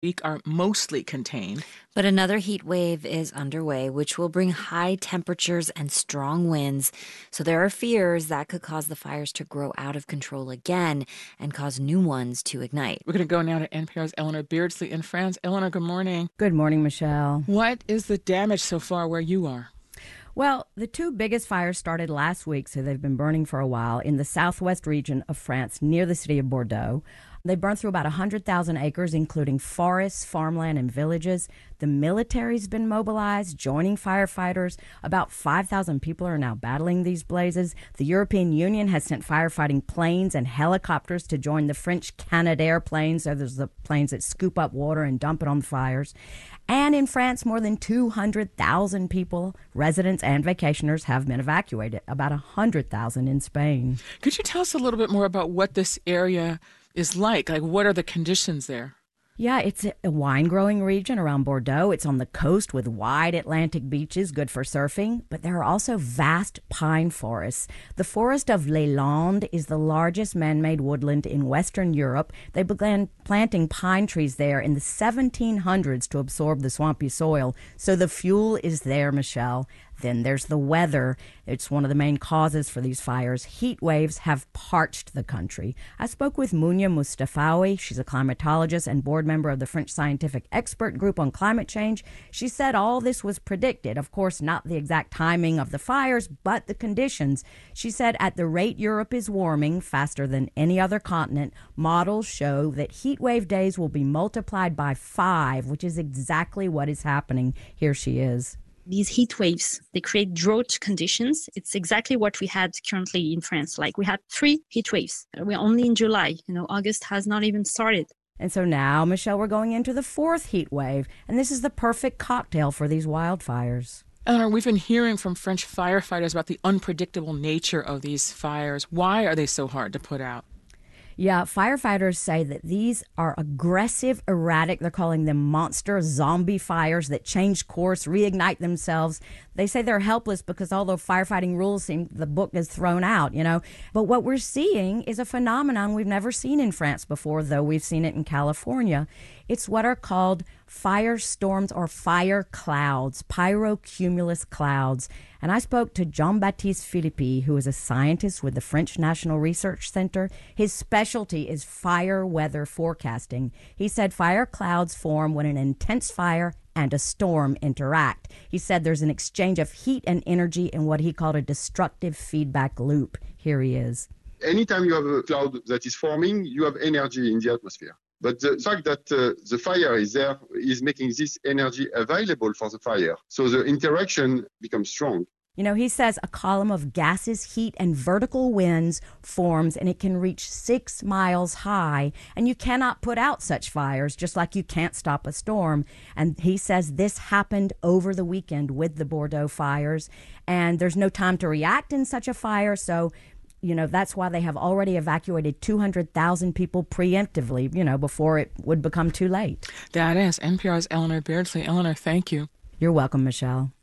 week are mostly contained. But another heat wave is underway, which will bring high temperatures and strong winds. So there are fears that could cause the fires to grow out of control again and cause new ones to ignite. We're going to go now to NPR's Eleanor Beardsley in France. Eleanor, good morning. Good morning, Michelle. What is the damage so far where you are? Well, the two biggest fires started last week, so they've been burning for a while in the southwest region of France near the city of Bordeaux. They burned through about 100,000 acres, including forests, farmland, and villages. The military's been mobilized, joining firefighters. About 5,000 people are now battling these blazes. The European Union has sent firefighting planes and helicopters to join the French Canadair planes. So there's the planes that scoop up water and dump it on the fires. And in France, more than 200,000 people, residents and vacationers, have been evacuated, about 100,000 in Spain. Could you tell us a little bit more about what this area is like? Like, what are the conditions there? Yeah, it's a wine-growing region around Bordeaux. It's on the coast with wide Atlantic beaches, good for surfing. But there are also vast pine forests. The forest of Les Landes is the largest man-made woodland in Western Europe. They began planting pine trees there in the 1700s to absorb the swampy soil. So the fuel is there, Michelle. Then there's the weather. It's one of the main causes for these fires. Heat waves have parched the country. I spoke with Mounia Mustafawi. She's a climatologist and board member of the French Scientific Expert Group on Climate Change. She said all this was predicted. Of course, not the exact timing of the fires, but the conditions. She said at the rate Europe is warming faster than any other continent, models show that heat wave days will be multiplied by 5, which is exactly what is happening. Here she is. These heat waves, they create drought conditions. It's exactly what we had currently in France. Like we had 3 heat waves. We're only in July. August has not even started. And so now, Michelle, we're going into the 4th heat wave. And this is the perfect cocktail for these wildfires. Eleanor, we've been hearing from French firefighters about the unpredictable nature of these fires. Why are they so hard to put out? Yeah, firefighters say that these are aggressive, erratic. They're calling them monster zombie fires that change course, reignite themselves. They say they're helpless because although firefighting rules seem the book is thrown out, But what we're seeing is a phenomenon we've never seen in France before, though we've seen it in California. It's what are called firestorms or fire clouds, pyrocumulus clouds. And I spoke to Jean-Baptiste Philippi, who is a scientist with the French National Research Center. His specialty is fire weather forecasting. He said fire clouds form when an intense fire and a storm interact. He said there's an exchange of heat and energy in what he called a destructive feedback loop. Here he is. Anytime you have a cloud that is forming, you have energy in the atmosphere. But the fact that the fire is there is making this energy available for the fire. So the interaction becomes strong. He says a column of gases, heat, and vertical winds forms, and it can reach 6 miles high. And you cannot put out such fires, just like you can't stop a storm. And he says this happened over the weekend with the Bordeaux fires. And there's no time to react in such a fire, so that's why they have already evacuated 200,000 people preemptively, before it would become too late. That is NPR's Eleanor Beardsley. Eleanor, thank you. You're welcome, Michelle.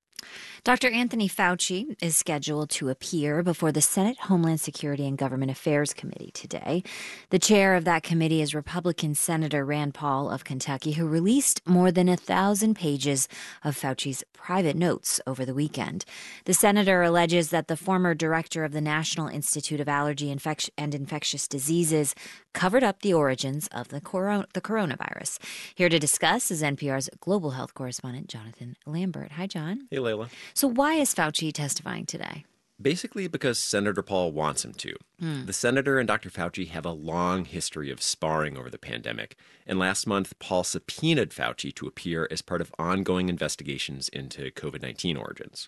Dr. Anthony Fauci is scheduled to appear before the Senate Homeland Security and Government Affairs Committee today. The chair of that committee is Republican Senator Rand Paul of Kentucky, who released more than 1,000 pages of Fauci's private notes over the weekend. The senator alleges that the former director of the National Institute of Allergy and Infectious Diseases covered up the origins of the coronavirus. Here to discuss is NPR's global health correspondent, Jonathan Lambert. Hi, John. Hey, Layla. So why is Fauci testifying today? Basically because Senator Paul wants him to. The senator and Dr. Fauci have a long history of sparring over the pandemic. And last month, Paul subpoenaed Fauci to appear as part of ongoing investigations into COVID-19 origins.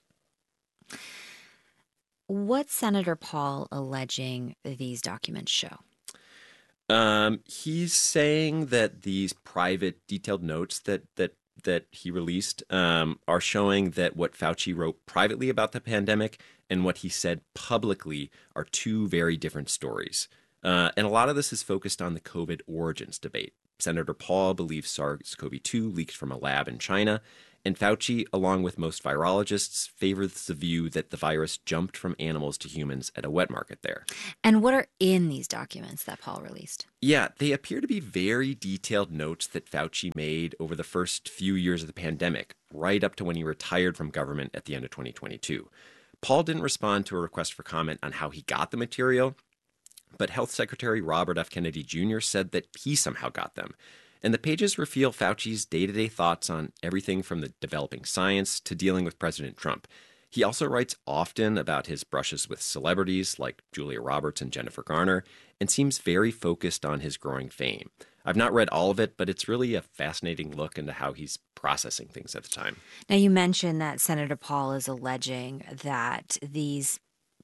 What's Senator Paul alleging these documents show? He's saying that these private, detailed notes that he released are showing that what Fauci wrote privately about the pandemic and what he said publicly are two very different stories. And a lot of this is focused on the COVID origins debate. Senator Paul believes SARS-CoV-2 leaked from a lab in China, And Fauci, along with most virologists, favors the view that the virus jumped from animals to humans at a wet market there. And what are in these documents that Paul released? Yeah, they appear to be very detailed notes that Fauci made over the first few years of the pandemic, right up to when he retired from government at the end of 2022. Paul didn't respond to a request for comment on how he got the material, but Health Secretary Robert F. Kennedy Jr. said that he somehow got them. And the pages reveal Fauci's day-to-day thoughts on everything from the developing science to dealing with President Trump. He also writes often about his brushes with celebrities like Julia Roberts and Jennifer Garner, and seems very focused on his growing fame. I've not read all of it, but it's really a fascinating look into how he's processing things at the time. Now, you mentioned that Senator Paul is alleging that these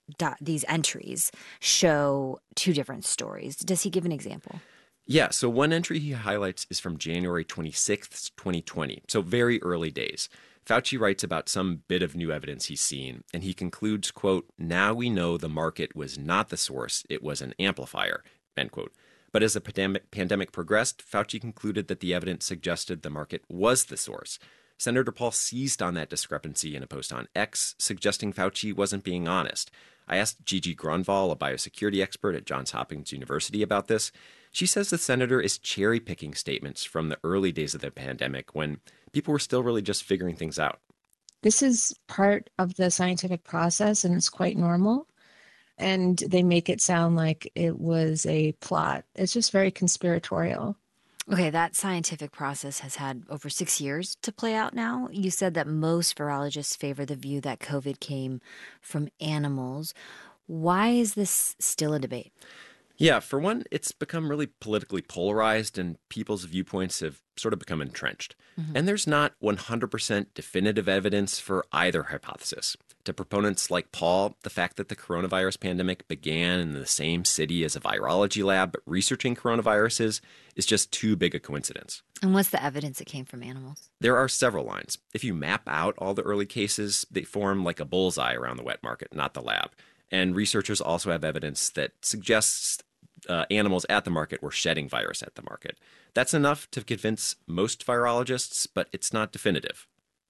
entries show two different stories. Does he give an example? Yeah, so one entry he highlights is from January 26th, 2020, so very early days. Fauci writes about some bit of new evidence he's seen, and he concludes, quote, "Now we know the market was not the source, it was an amplifier," end quote. But as the pandemic progressed, Fauci concluded that the evidence suggested the market was the source. Senator Paul seized on that discrepancy in a post on X, suggesting Fauci wasn't being honest. I asked Gigi Grunwald, a biosecurity expert at Johns Hopkins University, about this. She says the senator is cherry-picking statements from the early days of the pandemic when people were still really just figuring things out. This is part of the scientific process, and it's quite normal. And they make it sound like it was a plot. It's just very conspiratorial. Okay, that scientific process has had over 6 years to play out now. You said that most virologists favor the view that COVID came from animals. Why is this still a debate? Yeah, for one, it's become really politically polarized and people's viewpoints have sort of become entrenched. And there's not 100% definitive evidence for either hypothesis. To proponents like Paul, the fact that the coronavirus pandemic began in the same city as a virology lab researching coronaviruses is just too big a coincidence. And what's the evidence it came from animals? There are several lines. If you map out all the early cases, they form like a bullseye around the wet market, not the lab. And researchers also have evidence that suggests animals at the market were shedding virus at the market. That's enough to convince most virologists, but it's not definitive.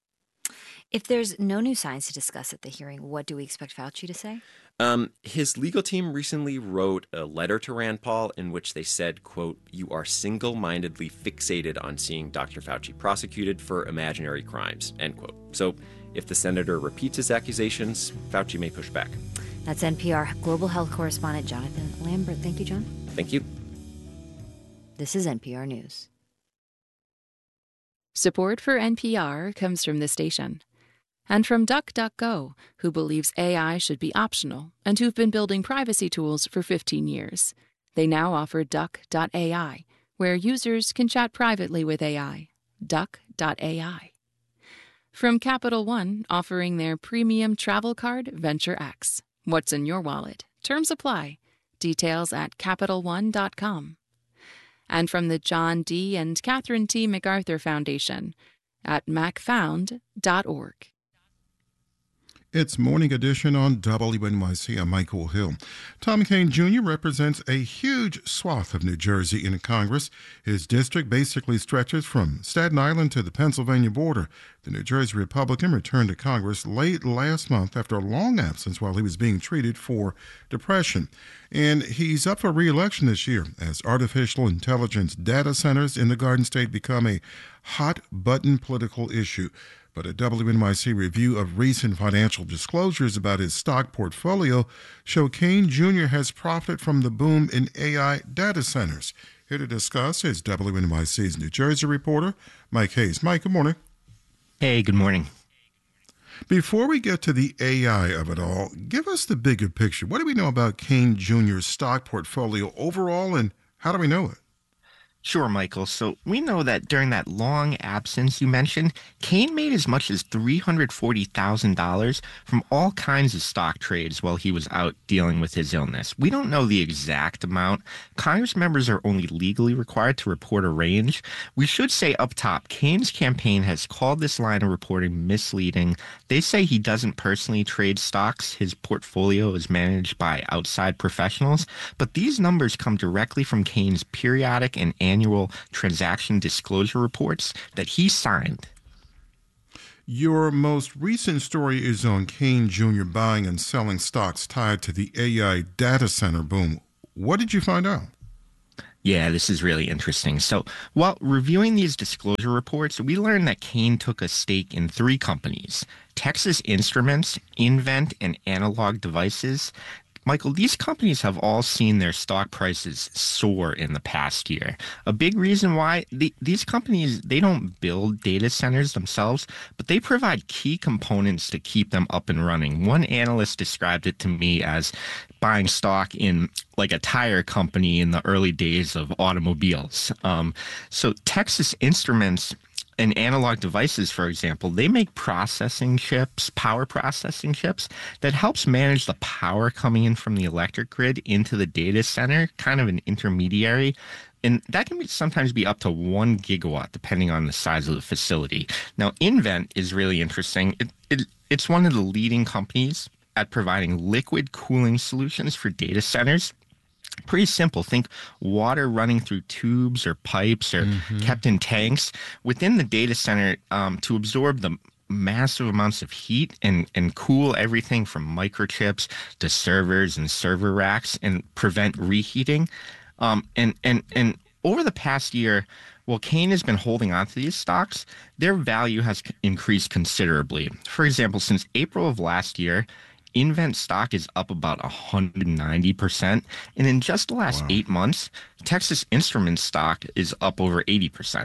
If there's no new science to discuss at the hearing, what do we expect Fauci to say? His legal team recently wrote a letter to Rand Paul in which they said, quote, "You are single-mindedly fixated on seeing Dr. Fauci prosecuted for imaginary crimes," end quote. So if the senator repeats his accusations, Fauci may push back. That's NPR Global Health correspondent Jonathan Lambert. Thank you, John. Thank you. This is NPR News. Support for NPR comes from the station and from DuckDuckGo, who believes AI should be optional and who've been building privacy tools for 15 years. They now offer Duck.ai, where users can chat privately with AI. Duck.ai. From Capital One, offering their premium travel card, Venture X. What's in your wallet? Terms apply. Details at CapitalOne.com. And from the John D. and Catherine T. MacArthur Foundation at macfound.org. It's Morning Edition on WNYC. I'm Michael Hill. Tom Kean Jr. represents a huge swath of New Jersey in Congress. His district basically stretches from Staten Island to the Pennsylvania border. The New Jersey Republican returned to Congress late last month after a long absence while he was being treated for depression. And he's up for re-election this year as artificial intelligence data centers in the Garden State become a hot-button political issue. But a WNYC review of recent financial disclosures about his stock portfolio show Kean Jr. has profited from the boom in AI data centers. Here to discuss is WNYC's New Jersey reporter, Mike Hayes. Mike, good morning. Hey, good morning. Before we get to the AI of it all, give us the bigger picture. What do we know about Kean Jr.'s stock portfolio overall, and how do we know it? Sure, Michael. So we know that during that long absence you mentioned, Kean made as much as $340,000 from all kinds of stock trades while he was out dealing with his illness. We don't know the exact amount. Congress members are only legally required to report a range. We should say up top, Kean's campaign has called this line of reporting misleading. They say he doesn't personally trade stocks. His portfolio is managed by outside professionals. But these numbers come directly from Kean's periodic and annual transaction disclosure reports that he signed. Your most recent story is on Cain Jr. buying and selling stocks tied to the AI data center boom. What did you find out? Yeah, this is really interesting. So, while reviewing these disclosure reports, we learned that Cain took a stake in 3 companies: Texas Instruments, Invent, and Analog Devices. Michael, these companies have all seen their stock prices soar in the past year. A big reason why these companies, they don't build data centers themselves, but they provide key components to keep them up and running. One analyst described it to me as buying stock in like a tire company in the early days of automobiles. So Texas Instruments and Analog Devices, for example, they make processing chips, power processing chips that helps manage the power coming in from the electric grid into the data center, kind of an intermediary. And that can sometimes be up to 1 gigawatt, depending on the size of the facility. Now, Invent is really interesting. It's one of the leading companies at providing liquid cooling solutions for data centers. Pretty simple. Think water running through tubes or pipes or kept in tanks within the data center to absorb the massive amounts of heat and cool everything from microchips to servers and server racks and prevent reheating. And over the past year, while Cain has been holding on to these stocks, their value has increased considerably. For example, since April of last year, Invent stock is up about 190%. And in just the last 8 months, Texas Instruments stock is up over 80%.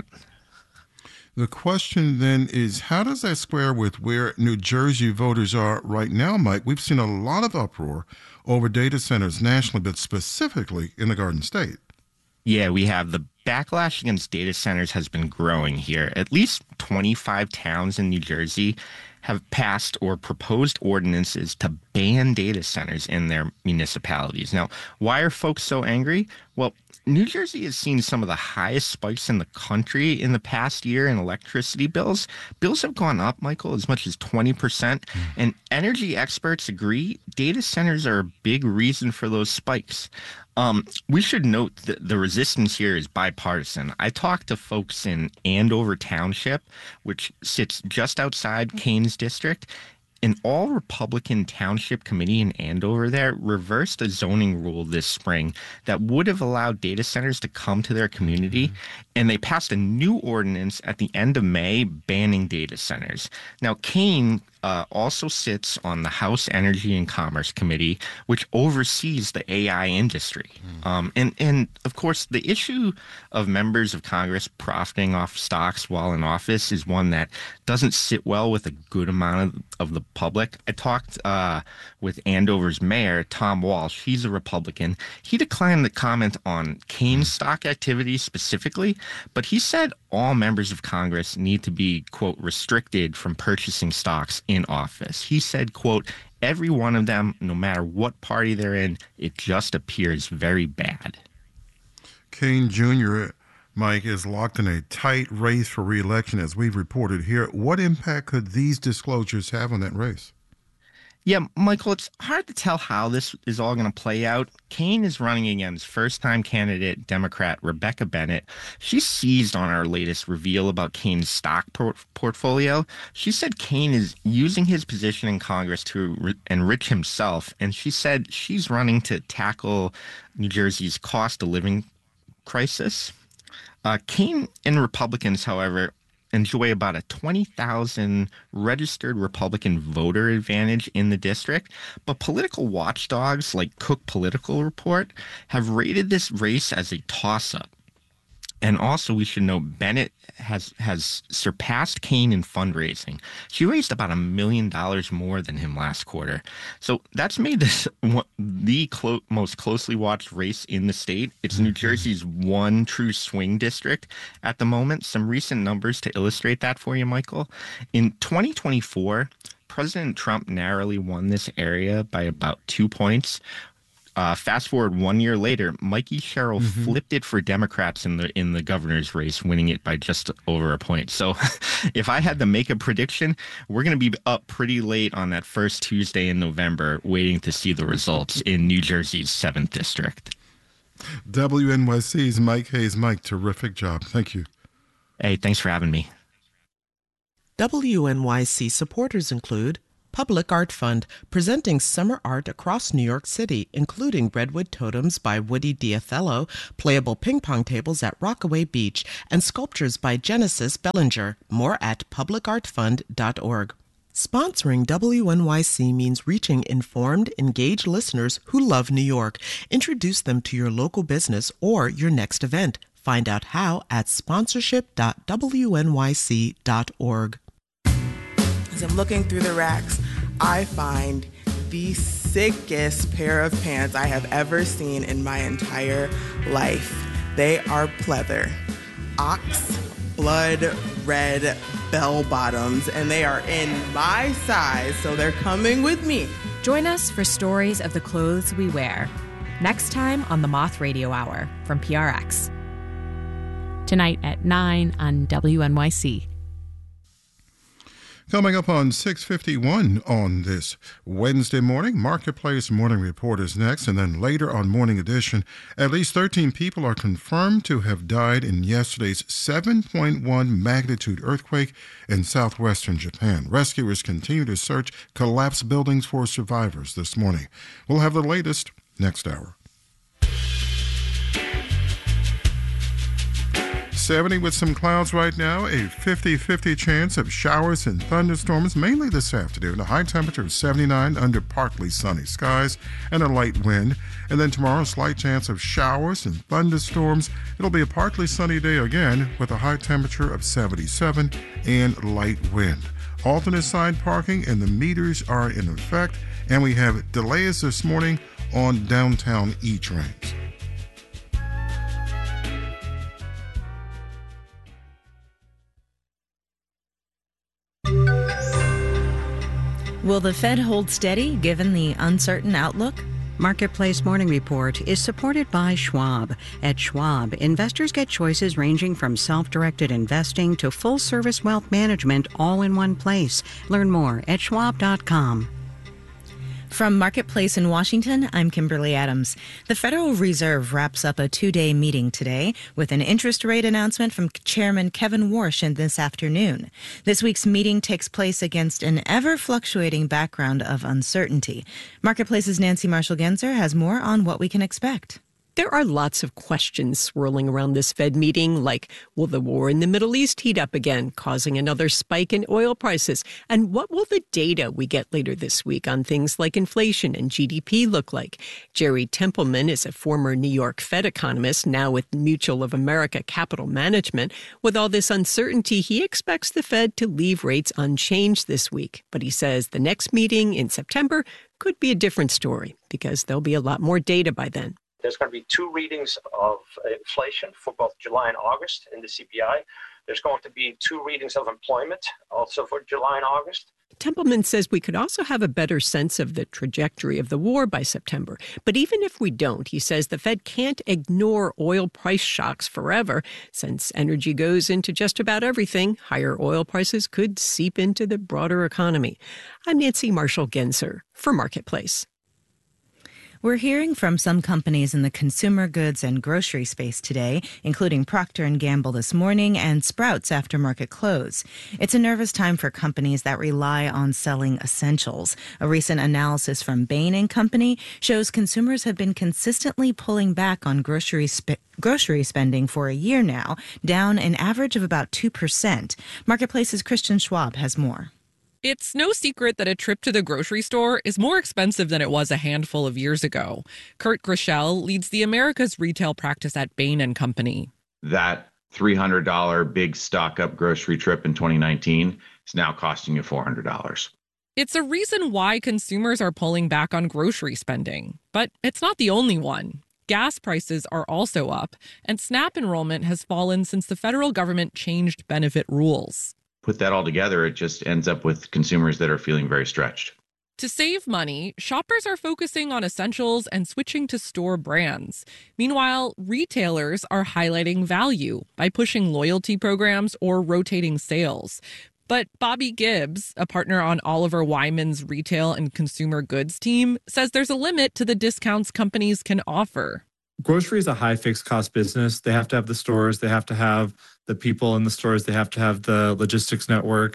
The question then is, how does that square with where New Jersey voters are right now, Mike? We've seen a lot of uproar over data centers nationally, but specifically in the Garden State. Yeah, we have. The backlash against data centers has been growing here. At least 25 towns in New Jersey have passed or proposed ordinances to ban data centers in their municipalities. Now, why are folks so angry? Well, New Jersey has seen some of the highest spikes in the country in the past year in electricity bills. Bills have gone up, Michael, as much as 20%. And energy experts agree data centers are a big reason for those spikes. We should note that the resistance here is bipartisan. I talked to folks in Andover Township, which sits just outside Cain's district. An all-Republican township committee in Andover there reversed a zoning rule this spring that would have allowed data centers to come to their community, and they passed a new ordinance at the end of May banning data centers. Now, Cain also sits on the House Energy and Commerce Committee, which oversees the AI industry. And of course, the issue of members of Congress profiting off stocks while in office is one that doesn't sit well with a good amount of the public. I talked with Andover's mayor, Tom Walsh. He's a Republican. He declined to comment on Cain's stock activity specifically, but he said all members of Congress need to be, quote, restricted from purchasing stocks in office. He said, quote, every one of them, no matter what party they're in, it just appears very bad. Cain Jr., Mike, is locked in a tight race for re-election, as we've reported here. What impact could these disclosures have on that race? Yeah, Michael, it's hard to tell how this is all going to play out. Cain is running against first-time candidate Democrat Rebecca Bennett. She seized on our latest reveal about Cain's stock portfolio. She said Cain is using his position in Congress to enrich himself, and she said she's running to tackle New Jersey's cost of living crisis. Cain and Republicans, however, enjoy about a 20,000 registered Republican voter advantage in the district. But political watchdogs like Cook Political Report have rated this race as a toss-up. And also, we should note, Bennett has surpassed Cain in fundraising. She raised about $1 million more than him last quarter. So that's made this the most closely watched race in the state. It's New Jersey's one true swing district at the moment. Some recent numbers to illustrate that for you, Michael. In 2024, President Trump narrowly won this area by about 2 points. Fast forward 1 year later, Mikey Sherrill flipped it for Democrats in the governor's race, winning it by just over a point. So if I had to make a prediction, we're going to be up pretty late on that first Tuesday in November, waiting to see the results in New Jersey's 7th district. WNYC's Mike Hayes. Mike, terrific job. Thank you. Hey, thanks for having me. WNYC supporters include Public Art Fund, presenting summer art across New York City, including Redwood Totems by Woody Diathello, playable ping pong tables at Rockaway Beach, and sculptures by Genesis Bellinger. More at publicartfund.org. Sponsoring WNYC means reaching informed, engaged listeners who love New York. Introduce them to your local business or your next event. Find out how at sponsorship.wnyc.org. As I'm looking through the racks, I find the sickest pair of pants I have ever seen in my entire life. They are pleather, ox blood red bell bottoms, and they are in my size, so they're coming with me. Join us for stories of the clothes we wear. Next time on the Moth Radio Hour from PRX. Tonight at 9 on WNYC. Coming up on 6:51 on this Wednesday morning, Marketplace Morning Report is next, and then later on Morning Edition, at least 13 people are confirmed to have died in yesterday's 7.1 magnitude earthquake in southwestern Japan. Rescuers continue to search collapsed buildings for survivors this morning. We'll have the latest next hour. 70 with some clouds right now, a 50-50 chance of showers and thunderstorms, mainly this afternoon. A high temperature of 79 under partly sunny skies and a light wind. And then tomorrow, a slight chance of showers and thunderstorms. It'll be a partly sunny day again with a high temperature of 77 and light wind. Alternate side parking and the meters are in effect, and we have delays this morning on downtown E-trains. Will the Fed hold steady given the uncertain outlook? Marketplace Morning Report is supported by Schwab. At Schwab, investors get choices ranging from self-directed investing to full-service wealth management all in one place. Learn more at schwab.com. From Marketplace in Washington, I'm Kimberly Adams. The Federal Reserve wraps up a two-day meeting today with an interest rate announcement from Chairman Kevin Warsh this afternoon. This week's meeting takes place against an ever-fluctuating background of uncertainty. Marketplace's Nancy Marshall-Genzer has more on what we can expect. There are lots of questions swirling around this Fed meeting, like, will the war in the Middle East heat up again, causing another spike in oil prices? And what will the data we get later this week on things like inflation and GDP look like? Jerry Templeman is a former New York Fed economist, now with Mutual of America Capital Management. With all this uncertainty, he expects the Fed to leave rates unchanged this week. But he says the next meeting in September could be a different story because there'll be a lot more data by then. There's going to be two readings of inflation for both July and August in the CPI. There's going to be two readings of employment also for July and August. Templeman says we could also have a better sense of the trajectory of the war by September. But even if we don't, he says the Fed can't ignore oil price shocks forever. Since energy goes into just about everything, higher oil prices could seep into the broader economy. I'm Nancy Marshall-Genzer for Marketplace. We're hearing from some companies in the consumer goods and grocery space today, including Procter & Gamble this morning and Sprouts after market close. It's a nervous time for companies that rely on selling essentials. A recent analysis from Bain & Company shows consumers have been consistently pulling back on grocery spending for a year now, down an average of about 2%. Marketplace's Christian Schwab has more. It's no secret that a trip to the grocery store is more expensive than it was a handful of years ago. Kurt Grischel leads the Americas retail practice at Bain & Company. That $300 big stock-up grocery trip in 2019 is now costing you $400. It's a reason why consumers are pulling back on grocery spending. But it's not the only one. Gas prices are also up, and SNAP enrollment has fallen since the federal government changed benefit rules. Put that all together, it just ends up with consumers that are feeling very stretched. To save money, shoppers are focusing on essentials and switching to store brands. Meanwhile, retailers are highlighting value by pushing loyalty programs or rotating sales. But Bobby Gibbs, a partner on Oliver Wyman's retail and consumer goods team, says there's a limit to the discounts companies can offer. Grocery is a high fixed cost business. They have to have the stores. They have to have the people in the stores. They have to have the logistics network.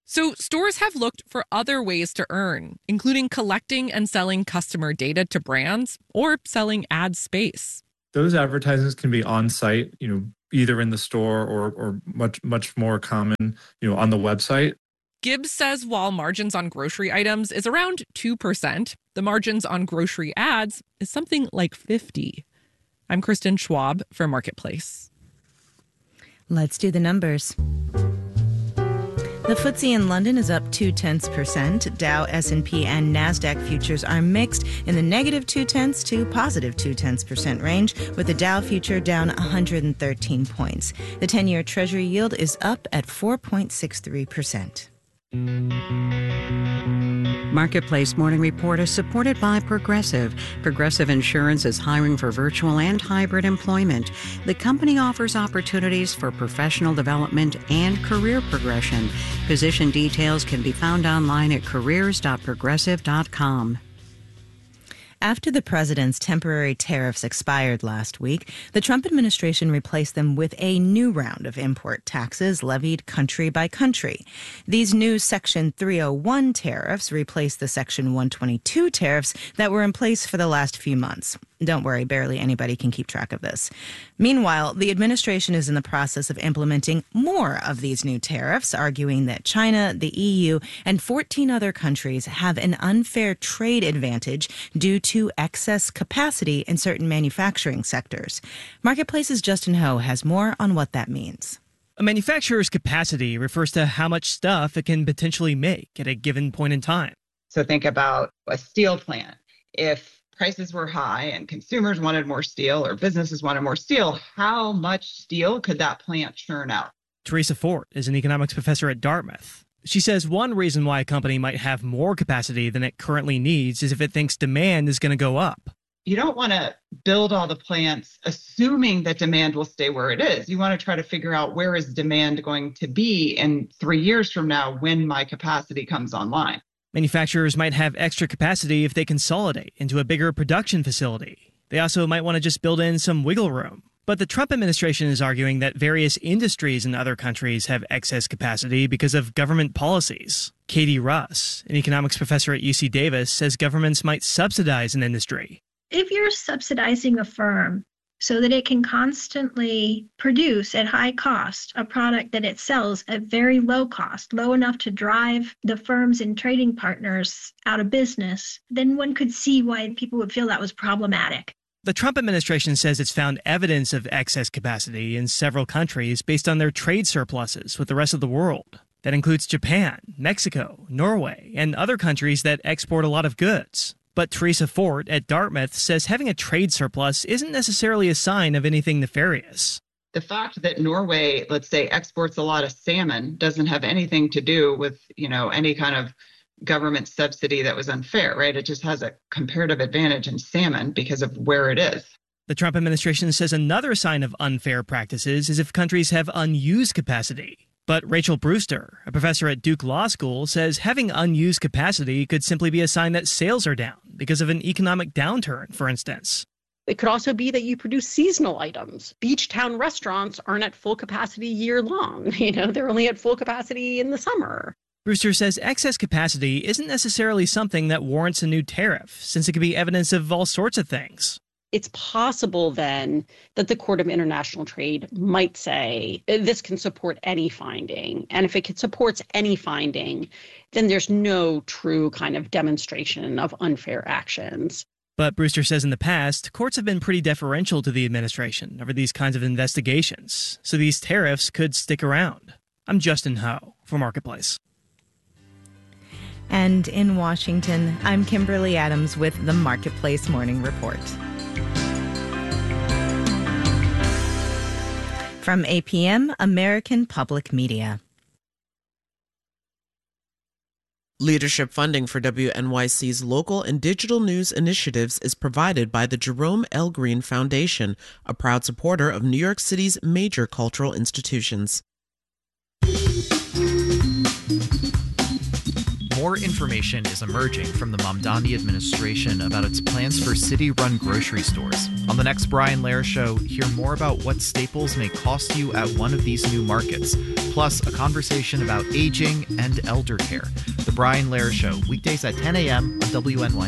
So stores have looked for other ways to earn, including collecting and selling customer data to brands or selling ad space. Those advertisements can be on site, either in the store or much more common, on the website. Gibbs says while margins on grocery items is around 2%, the margins on grocery ads is something like 50%. I'm Kristen Schwab for Marketplace. Let's do the numbers. The FTSE in London is up 0.2%. Dow, S&P, and NASDAQ futures are mixed in the negative 0.2 to positive 0.2% range, with the Dow future down 113 points. The 10-year Treasury yield is up at 4.63%. Marketplace Morning Report is supported by Progressive. Progressive Insurance is hiring for virtual and hybrid employment. The company offers opportunities for professional development and career progression. Position details can be found online at careers.progressive.com. After the president's temporary tariffs expired last week, the Trump administration replaced them with a new round of import taxes levied country by country. These new Section 301 tariffs replaced the Section 122 tariffs that were in place for the last few months. Don't worry, barely anybody can keep track of this. Meanwhile, the administration is in the process of implementing more of these new tariffs, arguing that China, the EU, and 14 other countries have an unfair trade advantage due to excess capacity in certain manufacturing sectors. Marketplace's Justin Ho has more on what that means. A manufacturer's capacity refers to how much stuff it can potentially make at a given point in time. So think about a steel plant. If prices were high and consumers wanted more steel or businesses wanted more steel, how much steel could that plant churn out? Teresa Fort is an economics professor at Dartmouth. She says one reason why a company might have more capacity than it currently needs is if it thinks demand is going to go up. You don't want to build all the plants assuming that demand will stay where it is. You want to try to figure out where is demand going to be in 3 years from now when my capacity comes online. Manufacturers might have extra capacity if they consolidate into a bigger production facility. They also might want to just build in some wiggle room. But the Trump administration is arguing that various industries in other countries have excess capacity because of government policies. Katie Russ, an economics professor at UC Davis, says governments might subsidize an industry. If you're subsidizing a firm so that it can constantly produce at high cost a product that it sells at very low cost, low enough to drive the firms and trading partners out of business, then one could see why people would feel that was problematic. The Trump administration says it's found evidence of excess capacity in several countries based on their trade surpluses with the rest of the world. That includes Japan, Mexico, Norway, and other countries that export a lot of goods. But Teresa Fort at Dartmouth says having a trade surplus isn't necessarily a sign of anything nefarious. The fact that Norway, let's say, exports a lot of salmon doesn't have anything to do with, any kind of government subsidy that was unfair, right? It just has a comparative advantage in salmon because of where it is. The Trump administration says another sign of unfair practices is if countries have unused capacity. But Rachel Brewster, a professor at Duke Law School, says having unused capacity could simply be a sign that sales are down because of an economic downturn, for instance. It could also be that you produce seasonal items. Beach town restaurants aren't at full capacity year long. They're only at full capacity in the summer. Brewster says excess capacity isn't necessarily something that warrants a new tariff, since it could be evidence of all sorts of things. It's possible then that the Court of International Trade might say this can support any finding. And if it supports any finding, then there's no true kind of demonstration of unfair actions. But Brewster says in the past, courts have been pretty deferential to the administration over these kinds of investigations, so these tariffs could stick around. I'm Justin Ho for Marketplace. And in Washington, I'm Kimberly Adams with the Marketplace Morning Report. From APM, American Public Media. Leadership funding for WNYC's local and digital news initiatives is provided by the Jerome L. Green Foundation, a proud supporter of New York City's major cultural institutions. More information is emerging from the Mamdani administration about its plans for city-run grocery stores. On the next Brian Lehrer Show, hear more about what staples may cost you at one of these new markets, plus a conversation about aging and elder care. The Brian Lehrer Show, weekdays at 10 a.m. on WNYC.